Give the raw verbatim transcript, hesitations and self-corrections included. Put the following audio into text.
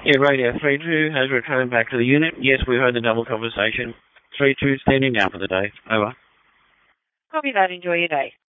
Yeah, Radio three two has returned back to the unit. Yes, we heard the double conversation. three two standing down for the day. Over. Copy that. Enjoy your day.